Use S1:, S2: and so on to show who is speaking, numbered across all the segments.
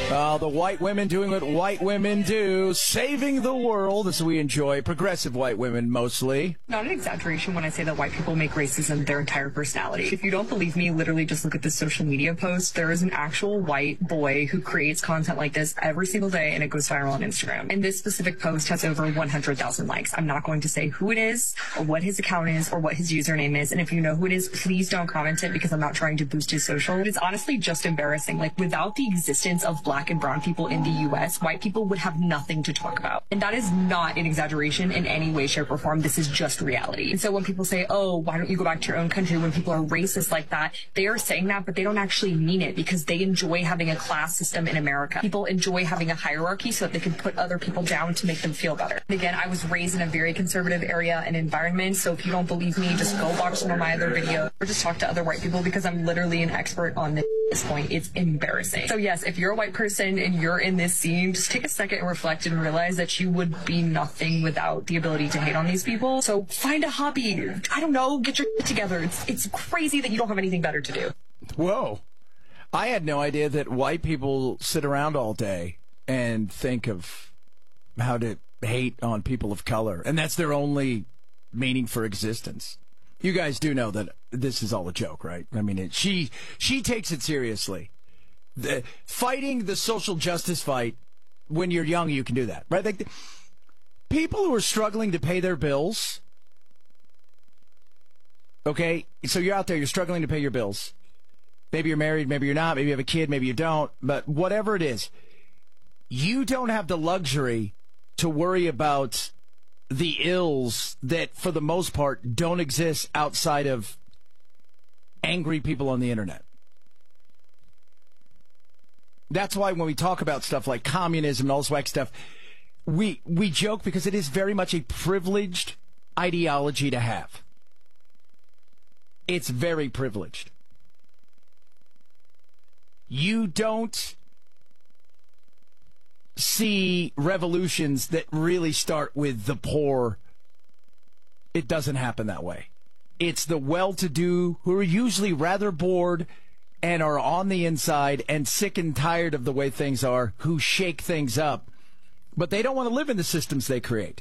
S1: The white women doing what white women do, saving the world as we enjoy. Progressive white women, mostly.
S2: Not an exaggeration when I say that white people make racism their entire personality. If you don't believe me, literally just look at this social media post. There is an actual white boy who creates content like this every single day, and it goes viral on Instagram. And this specific post has over 100,000 likes. I'm not going to say who it is, or what his account is, or what his username is. And if you know who it is, please don't comment it, because I'm not trying to boost his social. It's honestly just embarrassing. Like, without the existence of black and brown people in the U.S., white people would have nothing to talk about. And that is not an exaggeration in any way, shape, or form. This is just reality. And so when people say, oh, why don't you go back to your own country, when people are racist like that, they are saying that, but they don't actually mean it, because they enjoy having a class system in America. People enjoy having a hierarchy so that they can put other people down to make them feel better. And again, I was raised in a very conservative area and environment, so if you don't believe me, just go watch some of my other videos or just talk to other white people, because I'm literally an expert on this point. It's embarrassing. So yes, if you're a white person and you're in this scene, just take a second and reflect and realize that you would be nothing without the ability to hate on these people. So find a hobby. I don't know, get your shit together. It's crazy that you don't have anything better to do.
S1: Whoa. I had no idea that white people sit around all day and think of how to hate on people of color, and that's their only meaning for existence. You guys do know that this is all a joke, right? I mean, she takes it seriously. Fighting the social justice fight, when you're young, you can do that, right? Like, people who are struggling to pay their bills, okay? So you're out there, you're struggling to pay your bills. Maybe you're married, maybe you're not, maybe you have a kid, maybe you don't, but whatever it is, you don't have the luxury to worry about the ills that, for the most part, don't exist outside of angry people on the internet. That's why when we talk about stuff like communism and all this whack stuff, we joke, because it is very much a privileged ideology to have. It's very privileged. You don't see revolutions that really start with the poor. It doesn't happen that way. It's the well-to-do who are usually rather bored and are on the inside and sick and tired of the way things are, who shake things up. But they don't want to live in the systems they create.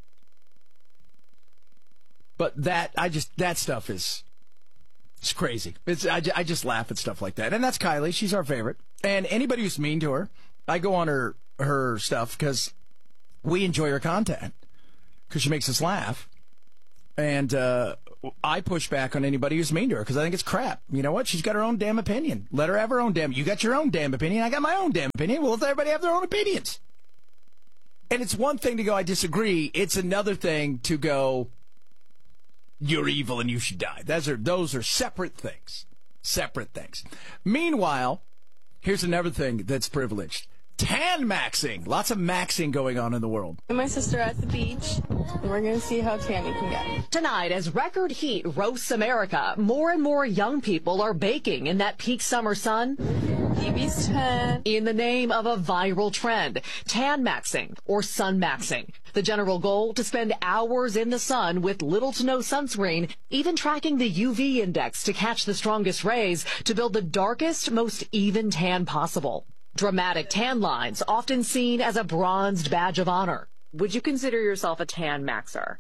S1: But that stuff is... it's crazy. I just laugh at stuff like that. And that's Kylie. She's our favorite. And anybody who's mean to her, I go on her stuff because we enjoy her content, because she makes us laugh. And I push back on anybody who's mean to her because I think it's crap. You know what? She's got her own damn opinion. Let her have her own damn... You got your own damn opinion. I got my own damn opinion. Well, let everybody have their own opinions. And it's one thing to go, I disagree. It's another thing to go... you're evil and you should die. Those are separate things. Separate things. Meanwhile, here's another thing that's privileged. Tan maxing. Lots of maxing going on in the world.
S3: And my sister at the beach, and we're going to see how tan we can get.
S4: Tonight, as record heat roasts America, more and more young people are baking in that peak summer sun.
S3: BB's tan.
S4: In the name of a viral trend, tan maxing or sun maxing. The general goal, to spend hours in the sun with little to no sunscreen, even tracking the UV index to catch the strongest rays to build the darkest, most even tan possible. Dramatic tan lines, often seen as a bronzed badge of honor. Would you consider yourself a tan maxer?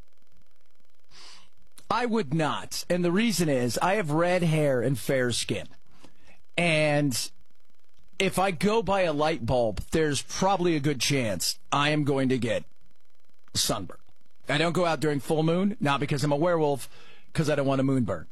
S1: I would not. And the reason is, I have red hair and fair skin. And if I go by a light bulb, there's probably a good chance I am going to get sunburn. I don't go out during full moon, not because I'm a werewolf, because I don't want a moonburn.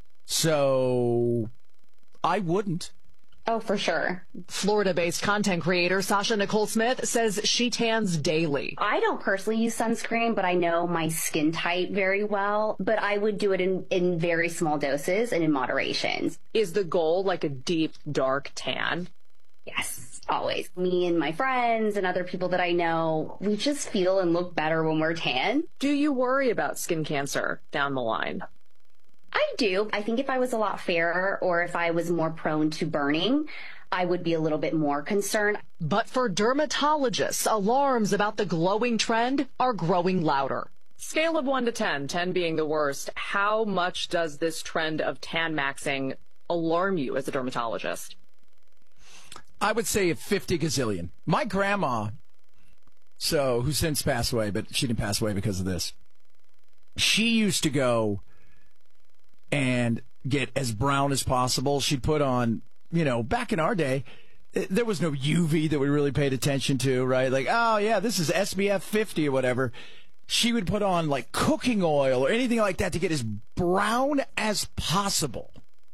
S1: So I wouldn't.
S5: Oh, for sure.
S4: Florida-based content creator Sasha Nicole Smith says she tans daily.
S5: I don't personally use sunscreen, but I know my skin type very well. But I would do it in very small doses and in moderation.
S4: Is the goal like a deep, dark tan?
S5: Yes, always. Me and my friends and other people that I know, we just feel and look better when we're tan.
S4: Do you worry about skin cancer down the line?
S5: I do. I think if I was a lot fairer, or if I was more prone to burning, I would be a little bit more concerned.
S4: But for dermatologists, alarms about the glowing trend are growing louder. Scale of 1 to 10, 10 being the worst, how much does this trend of tan maxing alarm you as a dermatologist?
S1: I would say a 50 gazillion. My grandma, who since passed away, but she didn't pass away because of this. She used to go and get as brown as possible. She'd put on, back in our day, there was no UV that we really paid attention to, right? Like, oh, yeah, this is SPF 50 or whatever. She would put on, like, cooking oil or anything like that to get as brown as possible.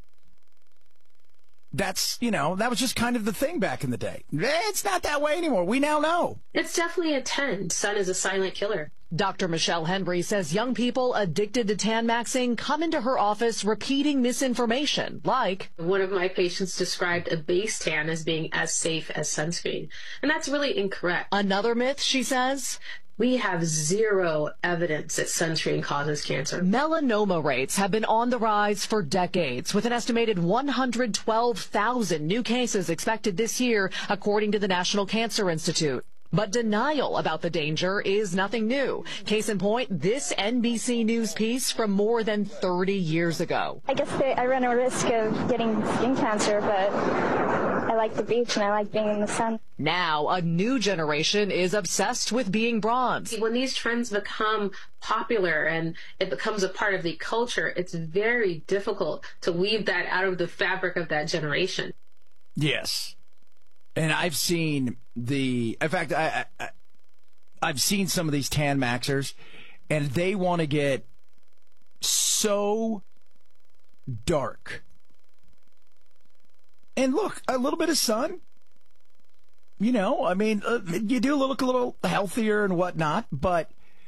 S1: That's, that was just kind of the thing back in the day. It's not that way anymore. We now know.
S6: It's definitely a 10. Sun is a silent killer.
S4: Dr. Michelle Henry says young people addicted to tan maxing come into her office repeating misinformation, like
S6: one of my patients described a base tan as being as safe as sunscreen, and that's really incorrect.
S4: Another myth, she says,
S6: we have zero evidence that sunscreen causes cancer.
S4: Melanoma rates have been on the rise for decades, with an estimated 112,000 new cases expected this year, according to the National Cancer Institute. But denial about the danger is nothing new. Case in point, this NBC News piece from more than 30 years ago.
S7: I guess I run a risk of getting skin cancer, but I like the beach and I like being in the sun.
S4: Now, a new generation is obsessed with being bronze.
S6: When these trends become popular and it becomes a part of the culture, it's very difficult to weave that out of the fabric of that generation.
S1: Yes. And I've seen I've seen some of these tan maxers, and they want to get so dark. And look, a little bit of sun, you do look a little healthier and whatnot, but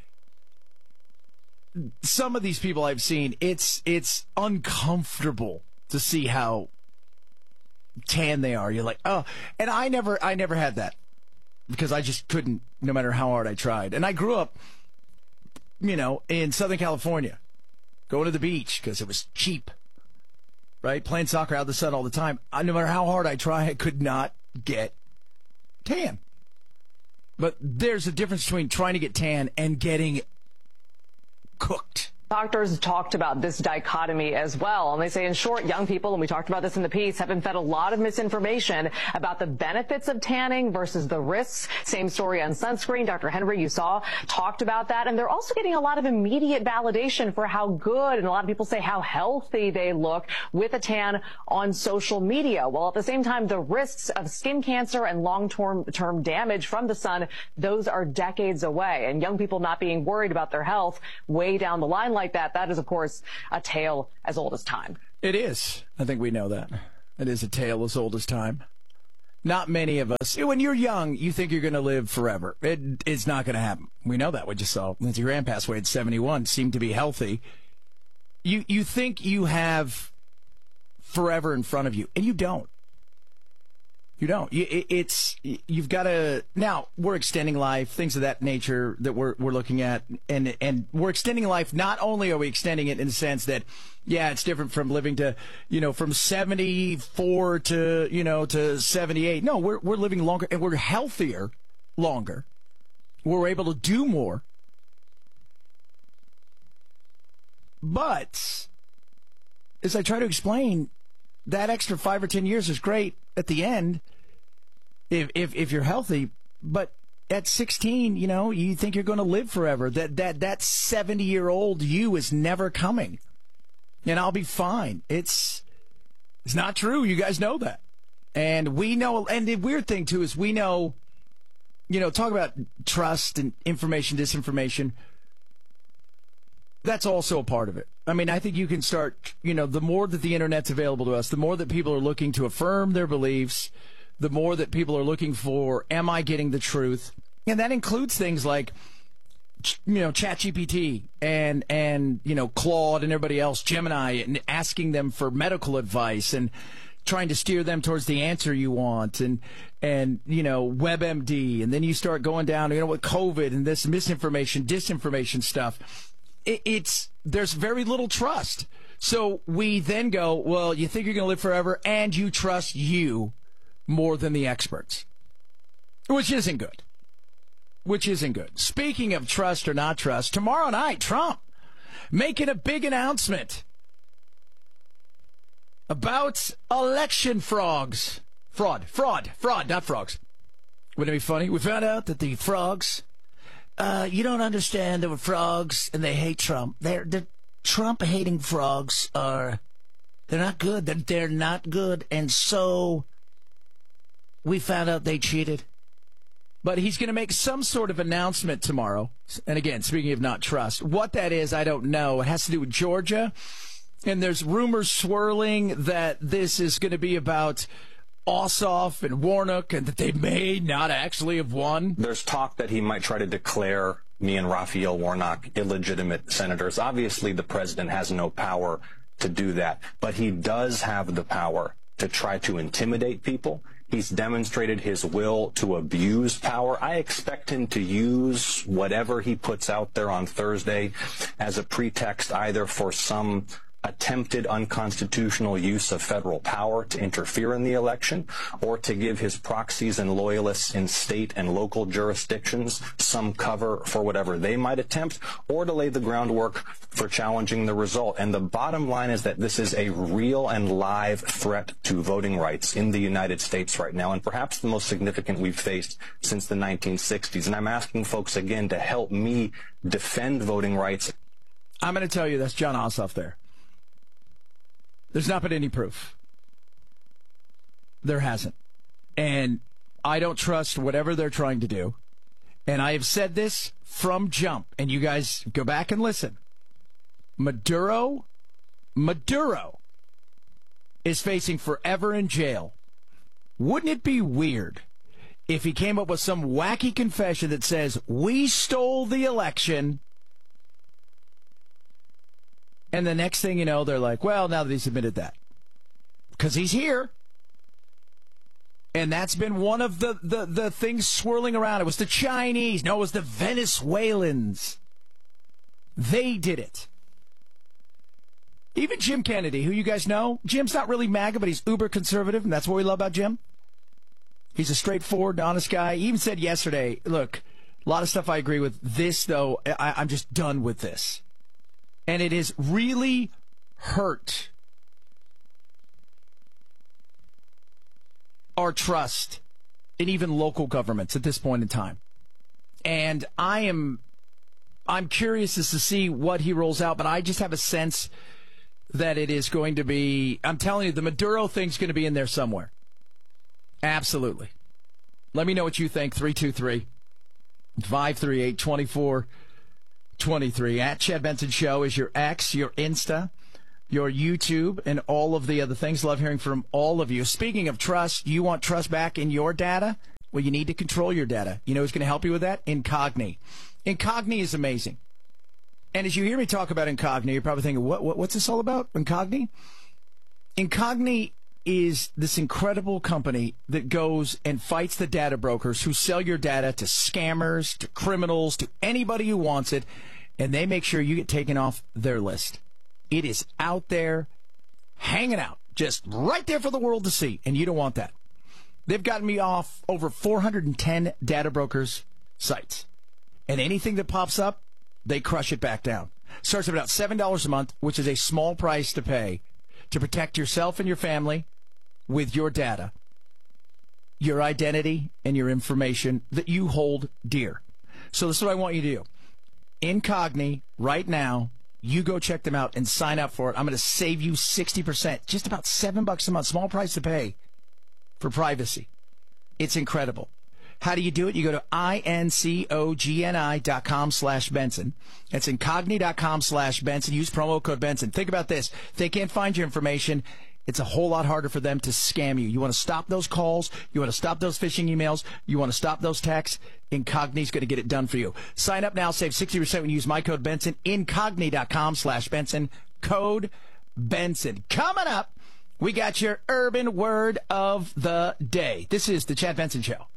S1: some of these people I've seen, it's uncomfortable to see how tan they are. You're like, oh, and I never had that because I just couldn't, no matter how hard I tried. And I grew up, in Southern California, going to the beach because it was cheap, right? Playing soccer out in the sun all the time. No matter how hard I tried, I could not get tan. But there's a difference between trying to get tan and getting cooked.
S4: Doctors talked about this dichotomy as well, and they say, in short, young people, and we talked about this in the piece, have been fed a lot of misinformation about the benefits of tanning versus the risks. Same story on sunscreen. Dr. Henry, you saw, talked about that, and they're also getting a lot of immediate validation for how good, and a lot of people say how healthy they look with a tan on social media. While at the same time, the risks of skin cancer and long-term damage from the sun, those are decades away, and young people not being worried about their health way down the line like that is, of course, a tale as old as time.
S1: It is. I think we know that. It is a tale as old as time. Not many of us. When you're young, you think you're going to live forever. It's not going to happen. We know that. We just saw Lindsey Graham pass away at 71, seemed to be healthy. You think you have forever in front of you, and you don't. You don't. You've got to. Now we're extending life, things of that nature that we're looking at, and we're extending life. Not only are we extending it in the sense that, yeah, it's different from living to, from 74 to 78. No, we're living longer and we're healthier longer. We're able to do more. But as I try to explain, that extra 5 or 10 years is great at the end if you're healthy, but at 16, you think you're going to live forever. That 70-year-old you is never coming, and I'll be fine. It's not true. You guys know that, and we know. And the weird thing too is we know. Talk about trust and information, disinformation. That's also a part of it. I mean, I think you can start, the more that the internet's available to us, the more that people are looking to affirm their beliefs, the more that people are looking for, am I getting the truth? And that includes things like, ChatGPT and Claude and everybody else, Gemini, and asking them for medical advice and trying to steer them towards the answer you want, and WebMD, and then you start going down, with COVID and this misinformation, disinformation stuff. There's very little trust. So we then go, well, you think you're going to live forever, and you trust you more than the experts, which isn't good. Speaking of trust or not trust, tomorrow night, Trump making a big announcement about election frauds. Fraud, not frogs. Wouldn't it be funny? We found out that the frogs, you don't understand, there were frogs and they hate Trump. They're Trump-hating frogs they're not good. They're not good. And so we found out they cheated. But he's going to make some sort of announcement tomorrow. And again, speaking of not trust, what that is, I don't know. It has to do with Georgia. And there's rumors swirling that this is going to be about Ossoff and Warnock and that they may not actually have won.
S8: There's talk that he might try to declare me and Raphael Warnock illegitimate senators. Obviously, the president has no power to do that, but he does have the power to try to intimidate people. He's demonstrated his will to abuse power. I expect him to use whatever he puts out there on Thursday as a pretext either for some attempted unconstitutional use of federal power to interfere in the election, or to give his proxies and loyalists in state and local jurisdictions some cover for whatever they might attempt, or to lay the groundwork for challenging the result. And the bottom line is that this is a real and live threat to voting rights in the United States right now, and perhaps the most significant we've faced since the 1960s. And I'm asking folks again to help me defend voting rights.
S1: I'm going to tell you that's Jon Ossoff there. There's not been any proof. There hasn't. And I don't trust whatever they're trying to do. And I have said this from jump, and you guys go back and listen. Maduro is facing forever in jail. Wouldn't it be weird if he came up with some wacky confession that says, we stole the election, and the next thing you know, they're like, well, now that he's admitted that. Because he's here. And that's been one of the things swirling around. It was the Chinese. No, it was the Venezuelans. They did it. Even Jim Kennedy, who you guys know, Jim's not really MAGA, but he's uber conservative, and that's what we love about Jim. He's a straightforward, honest guy. He even said yesterday, look, a lot of stuff I agree with. This, though, I'm just done with this. And it has really hurt our trust in even local governments at this point in time. And I'm curious as to see what he rolls out, but I just have a sense that it is going to be, I'm telling you, the Maduro thing's going to be in there somewhere. Absolutely. Let me know what you think. 323-538-2423. At Chad Benson Show is your X, your Insta, your YouTube, and all of the other things. Love hearing from all of you. Speaking of trust, you want trust back in your data? Well, you need to control your data. You know who's going to help you with that? Incogni. Incogni is amazing. And as you hear me talk about Incogni, you're probably thinking, what's this all about, Incogni? Incogni is this incredible company that goes and fights the data brokers who sell your data to scammers, to criminals, to anybody who wants it, and they make sure you get taken off their list. It is out there, hanging out, just right there for the world to see, and you don't want that. They've gotten me off over 410 data brokers' sites, and anything that pops up, they crush it back down. Starts at about $7 a month, which is a small price to pay to protect yourself and your family with your data, your identity, and your information that you hold dear. So this is what I want you to do. Incogni, right now, you go check them out and sign up for it. I'm going to save you 60%, just about $7 a month, small price to pay for privacy. It's incredible. How do you do it? You go to incogni.com/Benson. That's incogni.com/Benson. Use promo code Benson. Think about this. If they can't find your information, it's a whole lot harder for them to scam you. You want to stop those calls. You want to stop those phishing emails. You want to stop those texts. Incogni's going to get it done for you. Sign up now. Save 60% when you use my code Benson. Incogni.com/Benson. Code Benson. Coming up, we got your urban word of the day. This is the Chad Benson Show.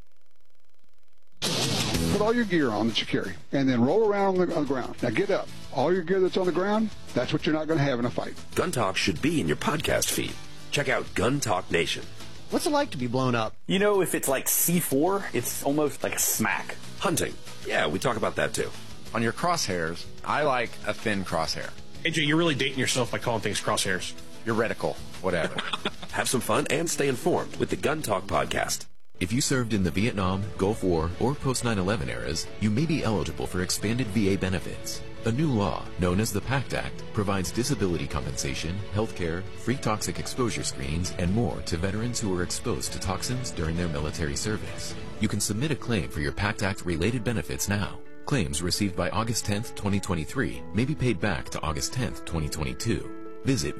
S9: Put all your gear on that you carry, and then roll around on the ground. Now get up. All your gear that's on the ground, that's what you're not going to have in a fight.
S10: Gun Talk should be in your podcast feed. Check out Gun Talk Nation.
S11: What's it like to be blown up?
S12: You know, if it's like C4, it's almost like a smack.
S10: Hunting. Yeah, we talk about that too.
S13: On your crosshairs, I like a thin crosshair.
S14: AJ, you're really dating yourself by calling things crosshairs.
S13: Your reticle, whatever.
S10: have some fun, and stay informed with the Gun Talk podcast.
S14: If you served in the Vietnam, Gulf War, or post-9/11 eras, you may be eligible for expanded VA benefits. A new law, known as the PACT Act, provides disability compensation, health care, free toxic exposure screenings, and more to veterans who were exposed to toxins during their military service. You can submit a claim for your PACT Act-related benefits now. Claims received by August 10th, 2023 may be paid back to August 10th, 2022. Visit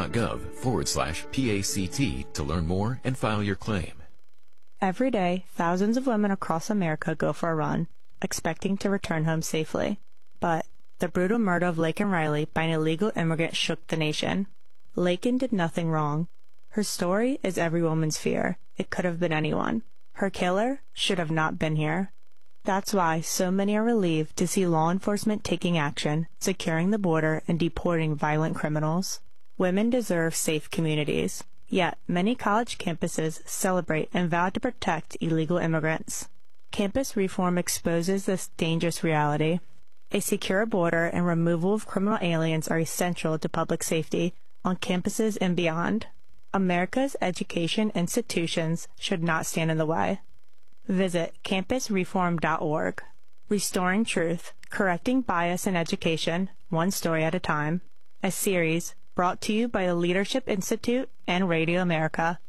S14: va.gov/PACT to learn more and file your claim.
S15: Every day, thousands of women across America go for a run, expecting to return home safely. But the brutal murder of Laken Riley by an illegal immigrant shook the nation. Laken did nothing wrong. Her story is every woman's fear. It could have been anyone. Her killer should have not been here. That's why so many are relieved to see law enforcement taking action, securing the border, and deporting violent criminals. Women deserve safe communities. Yet, many college campuses celebrate and vow to protect illegal immigrants. Campus reform exposes this dangerous reality. A secure border and removal of criminal aliens are essential to public safety on campuses and beyond. America's education institutions should not stand in the way. Visit campusreform.org. Restoring Truth, Correcting Bias in Education, One Story at a Time. A series brought to you by the Leadership Institute and Radio America.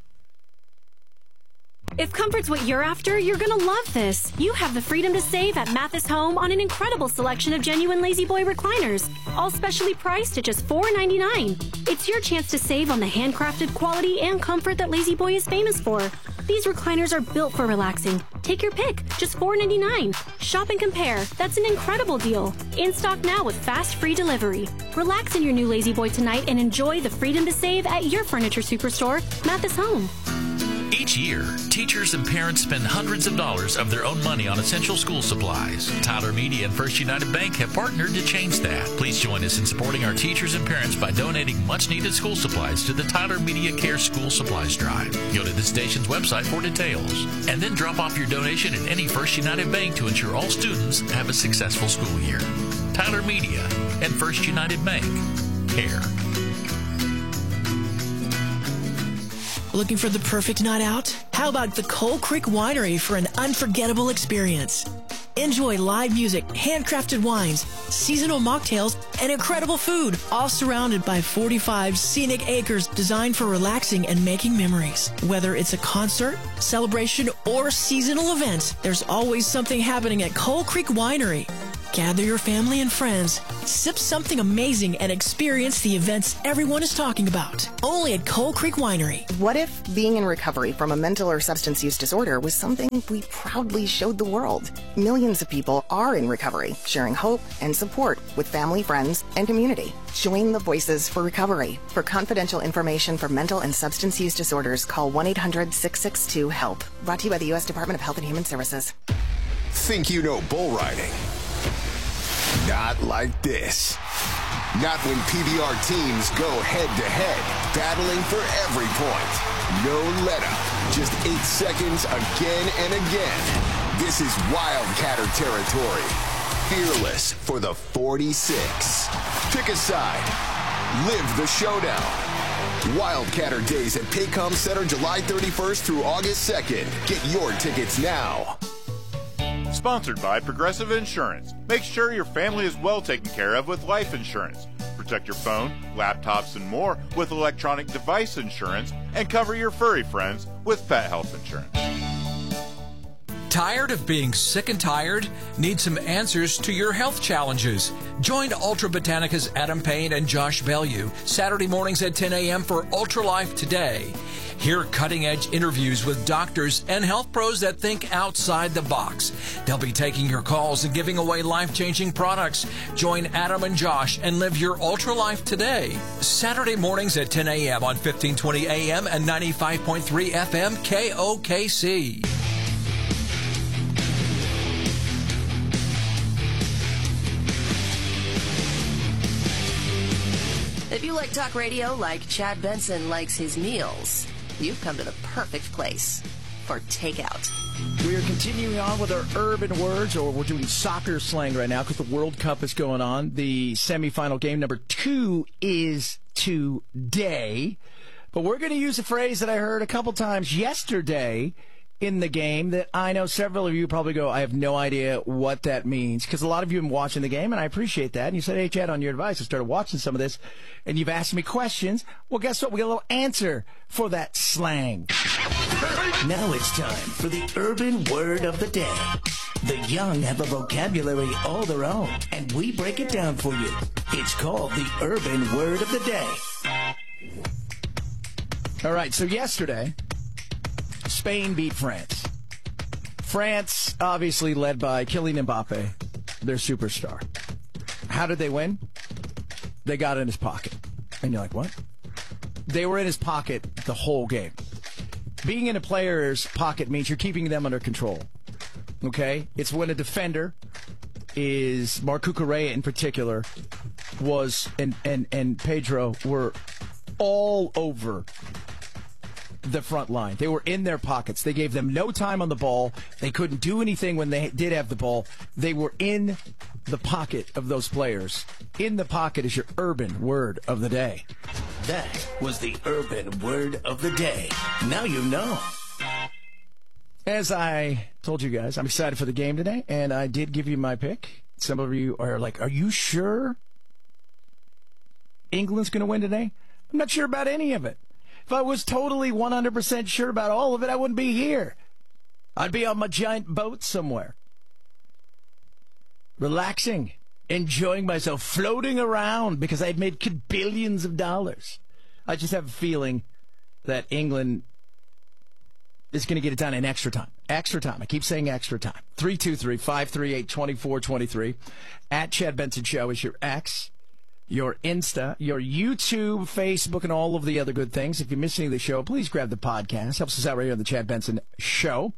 S16: If comfort's what you're after, you're going to love this. You have the freedom to save at Mathis Home on an incredible selection of genuine Lazy Boy recliners, all specially priced at just $4.99. It's your chance to save on the handcrafted quality and comfort that Lazy Boy is famous for. These recliners are built for relaxing. Take your pick, just $4.99. Shop and compare. That's an incredible deal. In stock now with fast free delivery. Relax in your new Lazy Boy tonight and enjoy the freedom to save at your furniture superstore, Mathis Home.
S17: Each year, teachers and parents spend hundreds of dollars of their own money on essential school supplies. Tyler Media and First United Bank have partnered to change that. Please join us in supporting our teachers and parents by donating much-needed school supplies to the Tyler Media Care School Supplies Drive. Go to the station's website for details, and then drop off your donation at any First United Bank to ensure all students have a successful school year. Tyler Media and First United Bank. Care.
S18: Looking for the perfect night out? How about the Coal Creek Winery for an unforgettable experience? Enjoy live music, handcrafted wines, seasonal mocktails, and incredible food, all surrounded by 45 scenic acres designed for relaxing and making memories. Whether it's a concert, celebration, or seasonal event, there's always something happening at Coal Creek Winery. Gather your family and friends, sip something amazing, and experience the events everyone is talking about. Only at Coal Creek Winery.
S19: What if being in recovery from a mental or substance use disorder was something we proudly showed the world? Millions of people are in recovery, sharing hope and support with family, friends, and community. Join the Voices for Recovery. For confidential information for mental and substance use disorders, call 1-800-662-HELP. Brought to you by the U.S. Department of Health and Human Services.
S20: Think you know bull riding? Not like this. Not when PBR teams go head-to-head, battling for every point. No let-up, just 8 seconds again and again. This is Wildcatter territory. Fearless for the 46. Pick a side. Live the showdown. Wildcatter Days at Paycom Center, July 31st through August 2nd. Get your tickets now.
S21: Sponsored by Progressive Insurance. Make sure your family is well taken care of with life insurance. Protect your phone, laptops, and more with electronic device insurance, and cover your furry friends with pet health insurance.
S22: Tired of being sick and tired? Need some answers to your health challenges? Join Ultra Botanica's Adam Payne and Josh Bellew Saturday mornings at 10 a.m. for Ultra Life Today. Hear cutting-edge interviews with doctors and health pros that think outside the box. They'll be taking your calls and giving away life-changing products. Join Adam and Josh and live your Ultra Life today. Saturday mornings at 10 a.m. on 1520 a.m. and 95.3 FM KOKC.
S23: If you like talk radio like Chad Benson likes his meals, you've come to the perfect place for takeout.
S1: We are continuing on with our urban words, or we're doing soccer slang right now because the World Cup is going on. The semifinal game number 2 is today. But we're going to use a phrase that I heard a couple times yesterday in the game that I know several of you probably go, I have no idea what that means, because a lot of you have been watching the game, and I appreciate that. And you said, hey, Chad, on your advice, I started watching some of this, and you've asked me questions. Well, guess what? We got a little answer for that slang.
S2: Now it's time for the urban word of the day. The young have a vocabulary all their own, and we break it down for you. It's called the urban word of the day.
S1: All right, so yesterday, Spain beat France. France, obviously led by Kylian Mbappe, their superstar. How did they win? They got in his pocket. And you're like, what? They were in his pocket the whole game. Being in a player's pocket means you're keeping them under control. Okay? It's when a defender is, Marc Cucurella in particular, was, and Pedro were all over the front line. They were in their pockets. They gave them no time on the ball. They couldn't do anything when they did have the ball. They were in the pocket of those players. In the pocket is your urban word of the day.
S2: That was the urban word of the day. Now you know.
S1: As I told you guys, I'm excited for the game today, and I did give you my pick. Some of you are like, are you sure England's going to win today? I'm not sure about any of it. If I was totally 100% sure about all of it, I wouldn't be here. I'd be on my giant boat somewhere, relaxing, enjoying myself, floating around because I'd made billions of dollars. I just have a feeling that England is going to get it done in extra time. Extra time. I keep saying extra time. 323-538-2423. At Chad Benson Show is your X, your Insta, your YouTube, Facebook, and all of the other good things. If you're missing the show, please grab the podcast. Helps us out right here on the Chad Benson Show.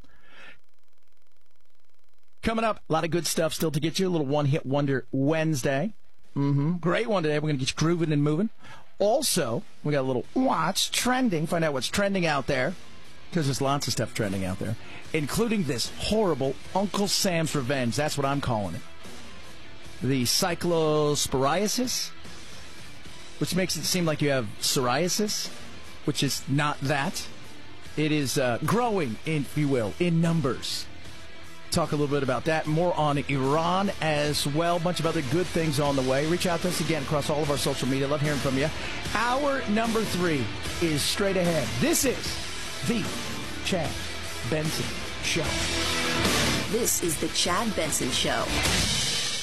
S1: Coming up, a lot of good stuff still to get you. A little one-hit wonder Wednesday. Great one today. We're going to get you grooving and moving. Also, we got a little what's trending. Find out what's trending out there, because there's lots of stuff trending out there, including this horrible Uncle Sam's Revenge. That's what I'm calling it. The cyclosporiasis, which makes it seem like you have psoriasis, which is not that. It is growing, if you will, in numbers. Talk a little bit about that. More on Iran as well. A bunch of other good things on the way. Reach out to us again across all of our social media. Love hearing from you. Hour number 3 is straight ahead. This is the Chad Benson Show.
S23: This is the Chad Benson Show.